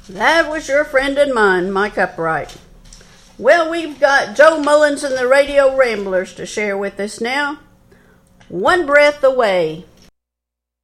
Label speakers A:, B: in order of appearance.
A: That was your friend and mine, Mike Upright. Well, we've got Joe Mullins and the Radio Ramblers to share with us now. One Breath Away.